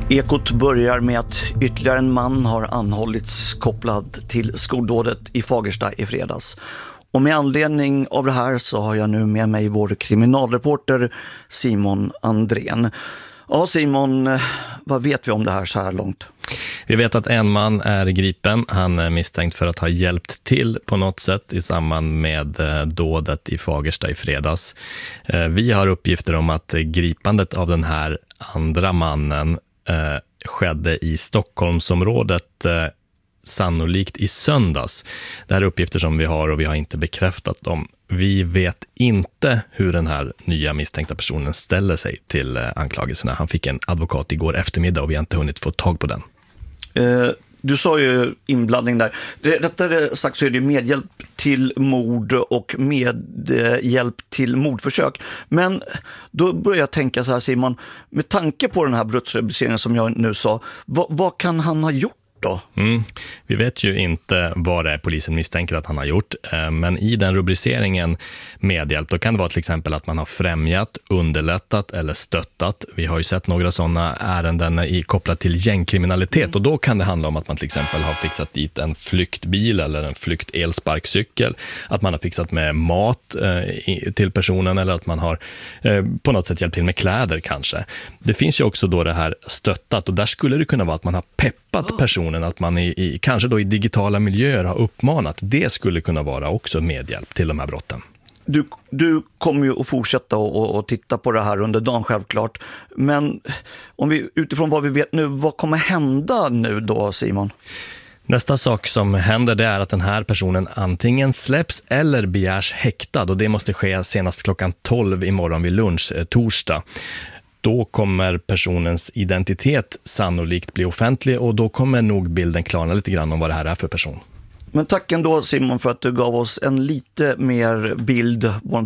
Ekot börjar med att ytterligare en man har anhållits kopplad till skoldådet i Fagersta i fredags. Och med anledning av det här så har jag nu med mig vår kriminalreporter Simon Andrén. Ja Simon, vad vet vi om det här så här långt? Vi vet att en man är gripen. Han är misstänkt för att ha hjälpt till på något sätt i samband med dådet i Fagersta i fredags. Vi har uppgifter om att gripandet av den här andra mannen skedde i Stockholmsområdet sannolikt i söndags. Det här är uppgifter som vi har och vi har inte bekräftat dem. Vi vet inte hur den här nya misstänkta personen ställer sig till anklagelserna. Han fick en advokat igår eftermiddag och vi har inte hunnit få tag på den. Du sa ju inblandning där. Rättare sagt så är det medhjälp till mord och medhjälp till mordförsök. Men då börjar jag tänka så här Simon, med tanke på den här brottsrubriceringen som jag nu sa, vad kan han ha gjort då? Vi vet ju inte vad det är polisen misstänker att han har gjort, men i den rubriceringen medhjälp, då kan det vara till exempel att man har främjat, underlättat eller stöttat. Vi har ju sett några sådana ärenden kopplat till gängkriminalitet och då kan det handla om att man till exempel har fixat dit en flyktbil eller en flyktelsparkcykel, att man har fixat med mat till personen eller att man har på något sätt hjälpt till med kläder kanske. Det finns ju också då det här stöttat och där skulle det kunna vara att man har peppat personen, att man kanske då i digitala miljöer har uppmanat. Det skulle kunna vara också medhjälp till de här brotten. Du kommer ju att fortsätta och titta på det här under dagen självklart. Men om vi utifrån vad vi vet nu, vad kommer hända nu då Simon? Nästa sak som händer det är att den här personen antingen släpps eller begärs häktad och det måste ske senast klockan 12 imorgon vid lunch torsdag. Då kommer personens identitet sannolikt bli offentlig och då kommer nog bilden klarna lite grann om vad det här är för person. Men tack ändå Simon för att du gav oss en lite mer bild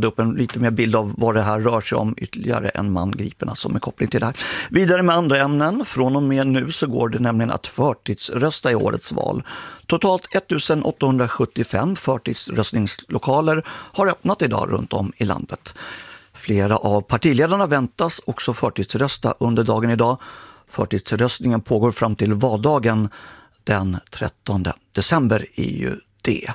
av vad det här rör sig om, ytterligare en man gripen som är koppling till det här. Vidare med andra ämnen, från och med nu så går det nämligen att förtidsrösta i årets val. Totalt 1875 förtidsröstningslokaler har öppnat idag runt om i landet. Flera av partiledarna väntas också förtidsrösta under dagen idag. Förtidsröstningen pågår fram till valdagen den 13 december är ju det.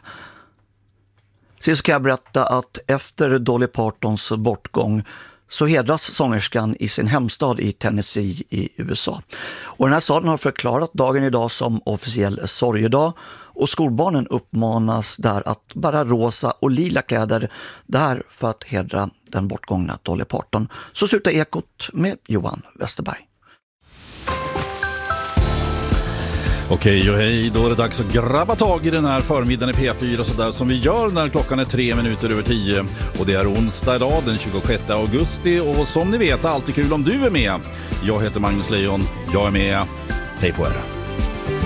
Sist kan jag berätta att efter Dolly Partons bortgång så hedras sångerskan i sin hemstad i Tennessee i USA. Och den här staden har förklarat dagen idag som officiell sorgedag och skolbarnen uppmanas där att bära rosa och lila kläder där för att hedra den bortgångna Dolly Parton. Så slutar Ekot med Johan Westerberg. Okej och hej, då är det dags att grabba tag i den här förmiddagen i P4 så där som vi gör när klockan är 3:03 och det är onsdag idag den 26 augusti och som ni vet alltid kul om du är med. Jag heter Magnus Lejon, jag är med. Hej på er.